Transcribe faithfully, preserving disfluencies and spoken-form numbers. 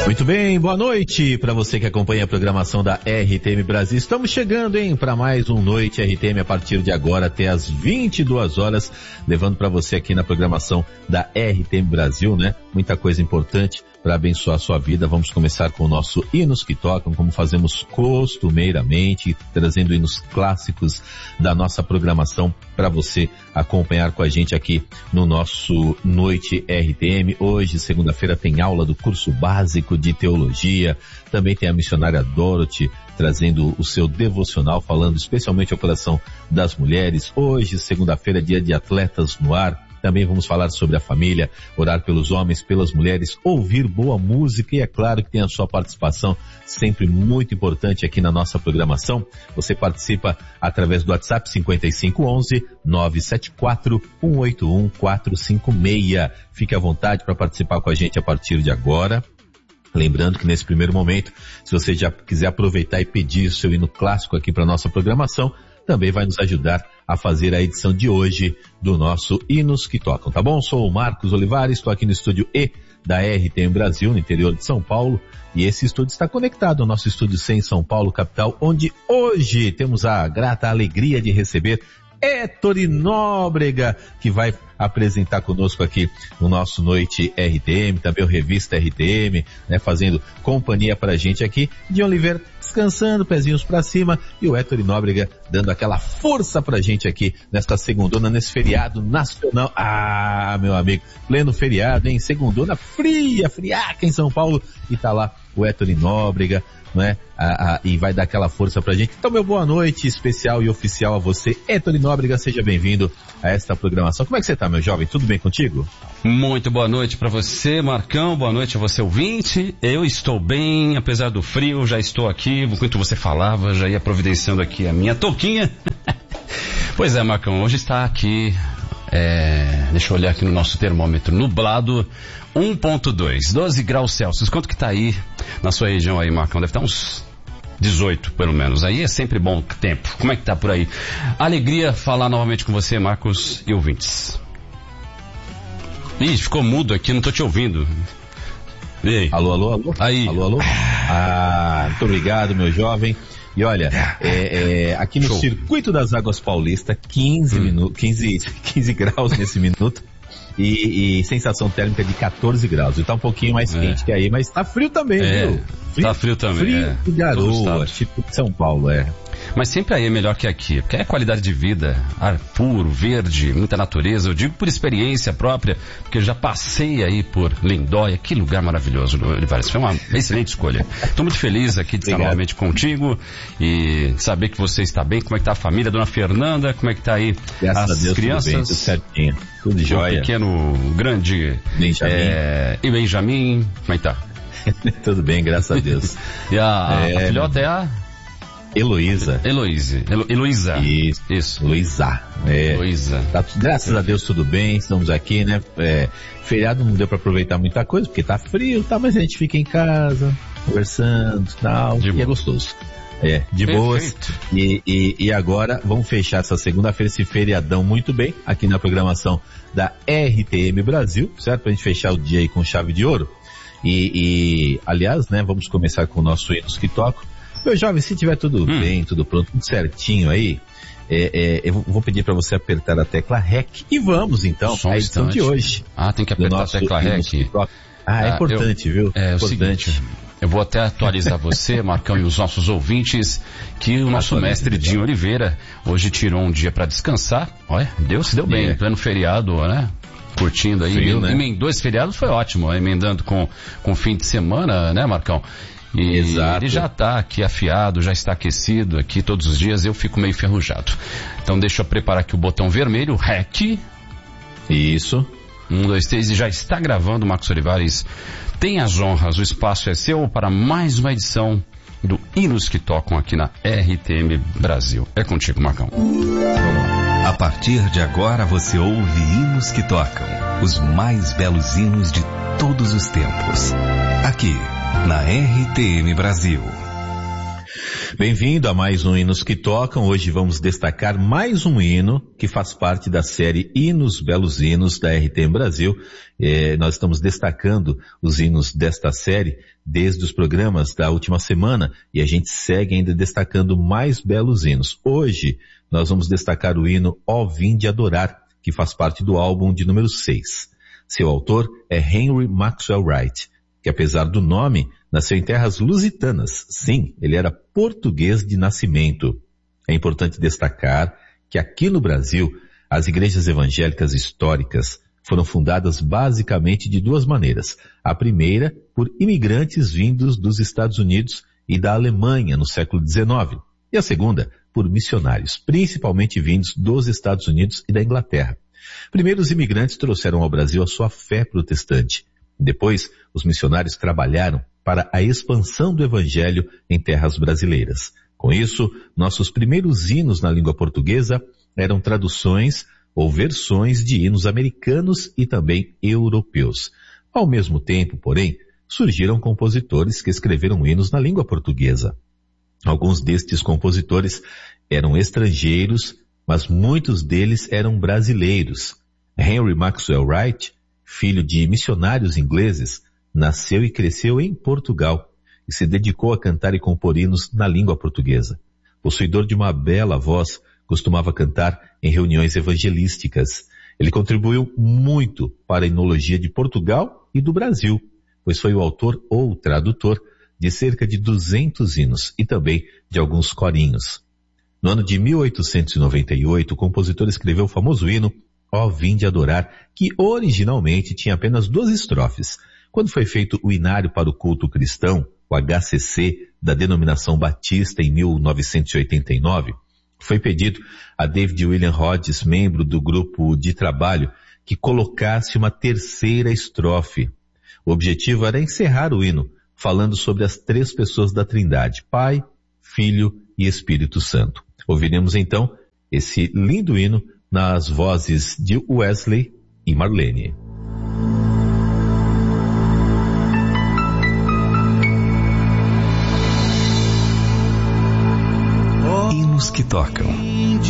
Muito bem, boa noite para você que acompanha a programação da R T M Brasil. Estamos chegando, hein, para mais um Noite R T M a partir de agora até as vinte e duas horas, levando para você aqui na programação da R T M Brasil, né? Muita coisa importante para abençoar a sua vida. Vamos começar com o nosso Hinos que Tocam, como fazemos costumeiramente, trazendo hinos clássicos da nossa programação para você acompanhar com a gente aqui no nosso Noite R T M. Hoje, segunda-feira, tem aula do curso básico de teologia. Também tem a missionária Dorothy trazendo o seu devocional, falando especialmente ao coração das mulheres. Hoje, segunda-feira, dia de Atletas no Ar. Também vamos falar sobre a família, orar pelos homens, pelas mulheres, ouvir boa música e é claro que tem a sua participação sempre muito importante aqui na nossa programação. Você participa através do WhatsApp cinco cinco um um, nove sete quatro, um oito um, quatro cinco seis. Fique à vontade para participar com a gente a partir de agora. Lembrando que nesse primeiro momento, se você já quiser aproveitar e pedir o seu hino clássico aqui para a nossa programação, também vai nos ajudar a fazer a edição de hoje do nosso Hinos que Tocam, tá bom? Sou o Marcos Olivares, estou aqui no estúdio E da R T M Brasil, no interior de São Paulo, e esse estúdio está conectado ao nosso estúdio C em São Paulo, capital, onde hoje temos a grata alegria de receber Ettore Nóbrega, que vai apresentar conosco aqui no nosso Noite R T M, também o Revista R T M, né, fazendo companhia pra gente aqui. De Oliveira descansando, pezinhos pra cima, e o Ettore Nóbrega dando aquela força pra gente aqui nesta segundona, nesse feriado nacional. Ah, meu amigo, pleno feriado, hein? Segundona fria, friaca em São Paulo, e tá lá o Ettore Nóbrega, né? Ah, ah, e vai dar aquela força pra gente. Então, meu boa noite especial e oficial a você, Ettore Nóbrega, seja bem-vindo a esta programação. Como é que você tá, meu jovem? Tudo bem contigo? Muito boa noite pra você, Marcão, boa noite a você, ouvinte. Eu estou bem, apesar do frio, já estou aqui, enquanto você falava, já ia providenciando aqui a minha touquinha. Pois é, Marcão, hoje está aqui, é, deixa eu olhar aqui no nosso termômetro, nublado, um ponto dois, doze graus Celsius. Quanto que tá aí na sua região aí, Marcão? Deve estar uns dezoito, pelo menos. Aí é sempre bom tempo. Como é que tá por aí? Alegria falar novamente com você, Marcos e ouvintes. Ih, ficou mudo aqui, não tô te ouvindo. E aí? Alô, alô, alô? Aí. Alô, alô? Ah, muito obrigado, meu jovem. E olha, é, é, aqui no Show. Circuito das Águas Paulista, quinze, hum. minutos, quinze, quinze graus nesse minuto. E, e sensação térmica de quatorze graus. E tá um pouquinho mais é. quente que aí, mas tá frio também, é, viu? Frio, tá frio também. Frio é. e garoa, tipo de São Paulo, é. Mas sempre aí é melhor que aqui, porque é qualidade de vida, ar puro, verde, muita natureza. Eu digo por experiência própria, porque eu já passei aí por Lindóia, que lugar maravilhoso, Olivares. Foi uma excelente escolha. Estou muito feliz aqui de estar novamente contigo e saber que você está bem. Como é que tá a família, dona Fernanda? Como é que tá aí Graças as a Deus, crianças? Tudo bem, tudo certinho, tudo jóia. O pequeno, o grande Benjamin. É, e Benjamin, como é que tá? Tudo bem, graças a Deus. E a, é, a filhota é a... Heloísa. Heloísa. Helo, Heloísa. Isso. Isso. Heloísa. É. Heloísa. Tá, graças a Deus tudo bem, estamos aqui, né? É, feriado não deu pra aproveitar muita coisa, porque tá frio, tá? Mas a gente fica em casa, conversando e tal, de e boa. É gostoso. É, de Perfeito. boas. E, e, e agora vamos fechar essa segunda-feira, esse feriadão muito bem, aqui na programação da R T M Brasil, certo? Pra gente fechar o dia aí com chave de ouro. E, e aliás, né, vamos começar com o nosso Hinos que Tocam. Meu jovem, se tiver tudo hum. bem, tudo pronto, tudo certinho aí, é, é, eu vou pedir para você apertar a tecla R E C e vamos então Só um a edição instante. de hoje. Ah, tem que apertar a tecla R E C. Ah, é ah, importante, eu, viu? É, importante. o seguinte, eu vou até atualizar você, Marcão, e os nossos ouvintes, que o nosso Atualiza, mestre Dinho Oliveira hoje tirou um dia para descansar. Olha, Deus se deu bem, é. pleno feriado, né? Curtindo aí, Frio, né? Emendou esse feriado, foi ótimo, emendando com com fim de semana, né, Marcão? E Exato. Ele já está aqui afiado, já está aquecido aqui todos os dias, eu fico meio enferrujado. Então deixa eu preparar aqui o botão vermelho, o R E C. Isso. Um, dois, três, e já está gravando, Marcos Olivares. Tem as honras, o espaço é seu para mais uma edição do Hinos que Tocam aqui na R T M Brasil. É contigo, Marcão. A partir de agora você ouve Hinos que Tocam, os mais belos hinos de todos os tempos. Aqui, na R T M Brasil. Bem-vindo a mais um Hinos que Tocam. Hoje vamos destacar mais um hino que faz parte da série Hinos Belos Hinos da R T M Brasil. É, nós estamos destacando os hinos desta série desde os programas da última semana e a gente segue ainda destacando mais belos hinos. Hoje nós vamos destacar o hino Ó Vinde Adorar, que faz parte do álbum de número seis. Seu autor é Henry Maxwell Wright, que apesar do nome, nasceu em terras lusitanas. Sim, ele era português de nascimento. É importante destacar que aqui no Brasil, as igrejas evangélicas históricas foram fundadas basicamente de duas maneiras. A primeira, por imigrantes vindos dos Estados Unidos e da Alemanha no século dezenove. E a segunda, por missionários, principalmente vindos dos Estados Unidos e da Inglaterra. Primeiro, os imigrantes trouxeram ao Brasil a sua fé protestante. Depois, os missionários trabalharam para a expansão do evangelho em terras brasileiras. Com isso, nossos primeiros hinos na língua portuguesa eram traduções ou versões de hinos americanos e também europeus. Ao mesmo tempo, porém, surgiram compositores que escreveram hinos na língua portuguesa. Alguns destes compositores eram estrangeiros, mas muitos deles eram brasileiros. Henry Maxwell Wright, filho de missionários ingleses, nasceu e cresceu em Portugal e se dedicou a cantar e compor hinos na língua portuguesa. Possuidor de uma bela voz, costumava cantar em reuniões evangelísticas. Ele contribuiu muito para a enologia de Portugal e do Brasil, pois foi o autor ou tradutor de cerca de duzentos hinos e também de alguns corinhos. No ano de mil oitocentos e noventa e oito, o compositor escreveu o famoso hino Ó Vinde Adorar, que originalmente tinha apenas duas estrofes. Quando foi feito o inário para o culto cristão, o H C C, da denominação batista em mil novecentos e oitenta e nove, foi pedido a David William Hodges, membro do grupo de trabalho, que colocasse uma terceira estrofe. O objetivo era encerrar o hino, falando sobre as três pessoas da Trindade, Pai, Filho e Espírito Santo. Ouviremos então esse lindo hino nas vozes de Wesley e Marlene. Hinos que tocam.